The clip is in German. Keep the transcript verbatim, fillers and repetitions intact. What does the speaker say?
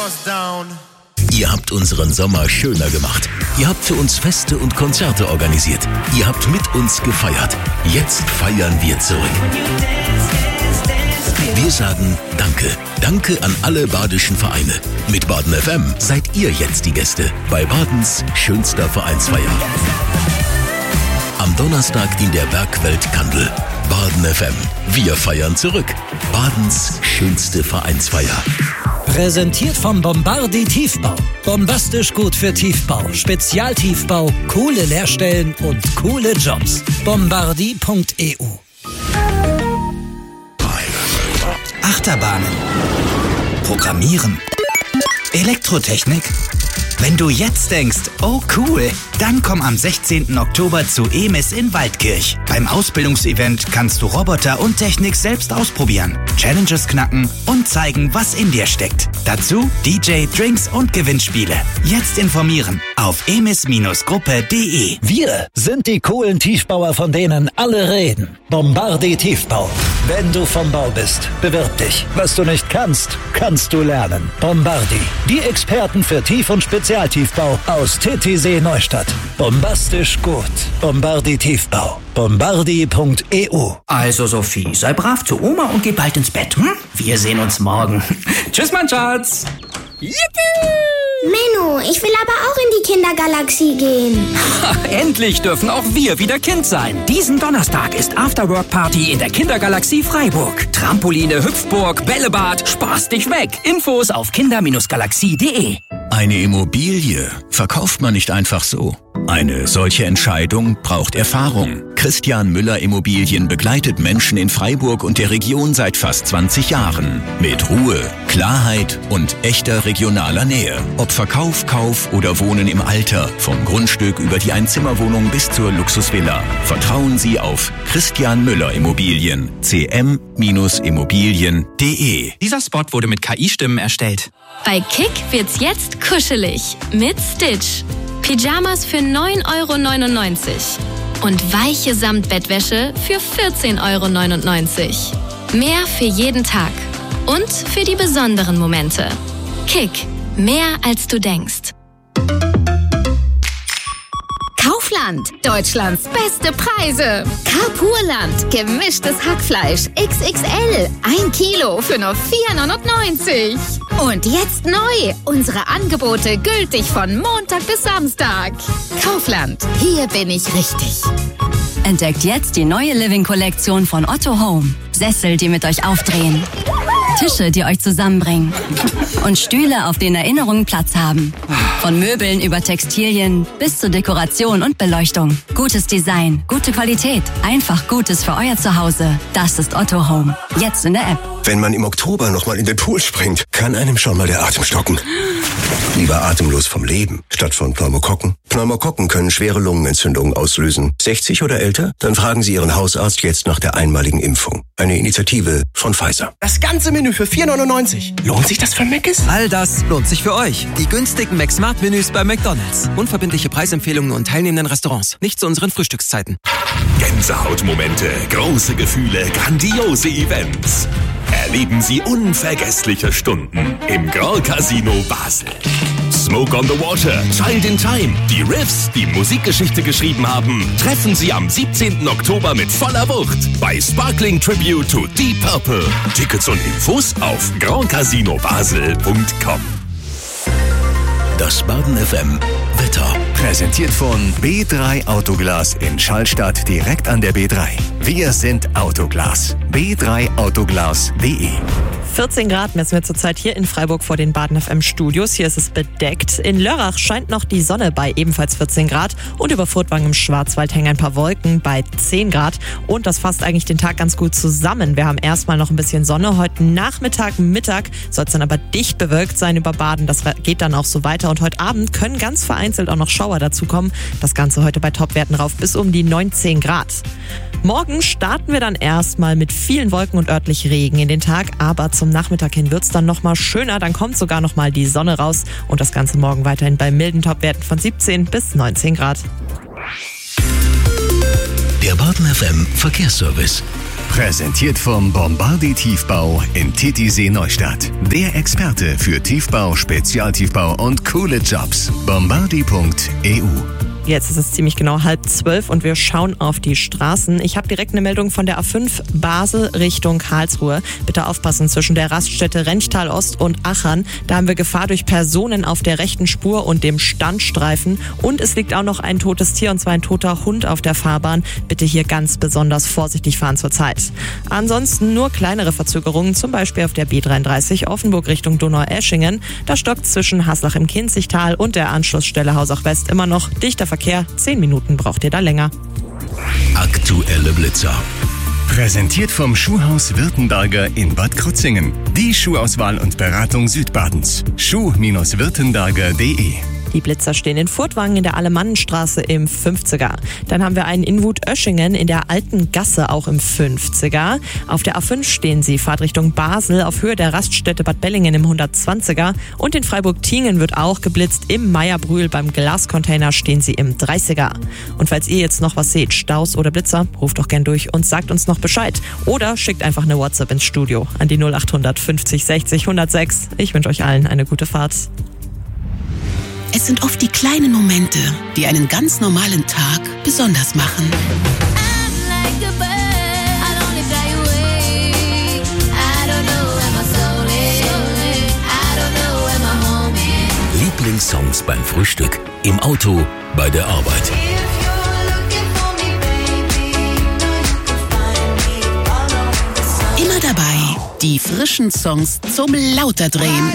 Ihr habt unseren Sommer schöner gemacht. Ihr habt für uns Feste und Konzerte organisiert. Ihr habt mit uns gefeiert. Jetzt feiern wir zurück. Wir sagen Danke. Danke an alle badischen Vereine. Mit Baden F M seid ihr jetzt die Gäste bei Badens schönster Vereinsfeier. Am Donnerstag in der Bergwelt Kandel. Baden F M. Wir feiern zurück. Badens schönste Vereinsfeier. Präsentiert vom Bombardi Tiefbau. Bombastisch gut für Tiefbau, Spezialtiefbau, coole Lehrstellen und coole Jobs. Bombardi punkt e u. Achterbahnen. Programmieren. Elektrotechnik. Wenn du jetzt denkst, oh cool, dann komm am sechzehnten Oktober zu E M I S in Waldkirch. Beim Ausbildungsevent kannst du Roboter und Technik selbst ausprobieren, Challenges knacken und zeigen, was in dir steckt. Dazu D J, Drinks und Gewinnspiele. Jetzt informieren auf emis Gruppe punkt de. Wir sind die coolen Tiefbauer, von denen alle reden. Bombardi Tiefbau. Wenn du vom Bau bist, bewirb dich. Was du nicht kannst, kannst du lernen. Bombardi. Die Experten für Tief- und Spezialtiefbau aus Titisee Neustadt. Bombastisch gut. Bombardi Tiefbau. Bombardi punkt e u. Also Sophie, sei brav zu Oma und geh bald ins Bett. Hm? Wir sehen uns morgen. Tschüss, mein Schatz. Yippie! Menno, ich will aber auch in die Kindergalaxie gehen. Endlich dürfen auch wir wieder Kind sein. Diesen Donnerstag ist Afterwork-Party in der Kindergalaxie Freiburg. Trampoline, Hüpfburg, Bällebad, spaß dich weg. Infos auf kinder Galaxie punkt de. Eine Immobilie verkauft man nicht einfach so. Eine solche Entscheidung braucht Erfahrung. Christian Müller Immobilien begleitet Menschen in Freiburg und der Region seit fast zwanzig Jahren. Mit Ruhe, Klarheit und echter regionaler Nähe. Ob Verkauf, Kauf oder Wohnen im Alter. Vom Grundstück über die Einzimmerwohnung bis zur Luxusvilla. Vertrauen Sie auf Christian Müller Immobilien. c m Immobilien punkt de. Dieser Spot wurde mit K I-Stimmen erstellt. Bei Kick wird's jetzt kuschelig mit Stitch. Pyjamas für neun Euro neunundneunzig und weiche Samtbettwäsche für vierzehn Euro neunundneunzig. Mehr für jeden Tag und für die besonderen Momente. Kick, mehr als du denkst. Kaufland, Deutschlands beste Preise. Carrefourland, gemischtes Hackfleisch X X L, ein Kilo für nur vier neunundneunzig. Und jetzt neu, unsere Angebote gültig von Montag bis Samstag. Kaufland, hier bin ich richtig. Entdeckt jetzt die neue Living-Kollektion von Otto Home. Sessel, die mit euch aufdrehen. Tische, die euch zusammenbringen. Und Stühle, auf denen Erinnerungen Platz haben. Von Möbeln über Textilien bis zur Dekoration und Beleuchtung. Gutes Design, gute Qualität. Einfach Gutes für euer Zuhause. Das ist Otto Home. Jetzt in der App. Wenn man im Oktober nochmal in den Pool springt, kann einem schon mal der Atem stocken. Lieber atemlos vom Leben, statt von Pneumokokken. Pneumokokken können schwere Lungenentzündungen auslösen. sechzig oder älter? Dann fragen Sie Ihren Hausarzt jetzt nach der einmaligen Impfung. Eine Initiative von Pfizer. Das ganze Menü für vier neunundneunzig. Lohnt sich das für Mc's? All das lohnt sich für euch. Die günstigen McSmart-Menüs bei McDonald's. Unverbindliche Preisempfehlungen und teilnehmenden Restaurants. Nicht zu unseren Frühstückszeiten. Gänsehautmomente, große Gefühle, grandiose Events. Erleben Sie unvergessliche Stunden im Grand Casino Basel. Smoke on the Water, Child in Time, die Riffs, die Musikgeschichte geschrieben haben, treffen Sie am siebzehnten Oktober mit voller Wucht bei Sparkling Tribute to Deep Purple. Tickets und Infos auf grand casino basel punkt com. Das Baden F M Wetter. Präsentiert von B drei Autoglas in Schallstadt direkt an der B drei. Wir sind Autoglas. b drei autoglas punkt de. vierzehn Grad messen wir zurzeit hier in Freiburg vor den Baden F M Studios. Hier ist es bedeckt. In Lörrach scheint noch die Sonne bei ebenfalls vierzehn Grad. Und über Furtwangen im Schwarzwald hängen ein paar Wolken bei zehn Grad. Und das fasst eigentlich den Tag ganz gut zusammen. Wir haben erstmal noch ein bisschen Sonne. Heute Nachmittag, Mittag soll es dann aber dicht bewölkt sein über Baden. Das geht dann auch so weiter. Und heute Abend können ganz vereinzelt auch noch Schauer dazukommen. Das Ganze heute bei Topwerten rauf bis um die neunzehn Grad. Morgen starten wir dann erstmal mit vielen Wolken und örtlich Regen in den Tag, aber zum Nachmittag hin wird's dann nochmal schöner, dann kommt sogar nochmal die Sonne raus und das Ganze morgen weiterhin bei milden Topwerten von siebzehn bis neunzehn Grad. Der Baden F M Verkehrsservice. Präsentiert vom Bombardier Tiefbau in Titisee Neustadt. Der Experte für Tiefbau, Spezialtiefbau und coole Jobs. bombardier punkt e u. Jetzt ist es ziemlich genau halb zwölf und wir schauen auf die Straßen. Ich habe direkt eine Meldung von der A fünf Basel Richtung Karlsruhe. Bitte aufpassen, zwischen der Raststätte Renchtal Ost und Achern. Da haben wir Gefahr durch Personen auf der rechten Spur und dem Standstreifen. Und es liegt auch noch ein totes Tier, und zwar ein toter Hund auf der Fahrbahn. Bitte hier ganz besonders vorsichtig fahren zurzeit. Ansonsten nur kleinere Verzögerungen, zum Beispiel auf der B dreiunddreißig Offenburg Richtung Donaueschingen. Da stockt zwischen Haslach im Kinzigtal und der Anschlussstelle Hausach West immer noch dichter Verkehr. Zehn Minuten braucht ihr da länger. Aktuelle Blitzer. Präsentiert vom Schuhhaus Württemberger in Bad Krozingen. Die Schuhauswahl und Beratung Südbadens. schuh württemberger punkt de. Die Blitzer stehen in Furtwangen in der Alemannenstraße im fünfziger. Dann haben wir einen in Wut-Oeschingen in der Alten Gasse auch im fünfziger. Auf der A fünf stehen sie, Fahrtrichtung Basel, auf Höhe der Raststätte Bad Bellingen im hundertzwanziger. Und in Freiburg-Tiengen wird auch geblitzt. Im Meierbrühl beim Glascontainer stehen sie im dreißiger. Und falls ihr jetzt noch was seht, Staus oder Blitzer, ruft doch gern durch und sagt uns noch Bescheid. Oder schickt einfach eine WhatsApp ins Studio an die null achthundert fünfzig sechzig hundertsechs. Ich wünsche euch allen eine gute Fahrt. Es sind oft die kleinen Momente, die einen ganz normalen Tag besonders machen. Lieblingssongs beim Frühstück, im Auto, bei der Arbeit. Immer dabei, die frischen Songs zum Lauterdrehen.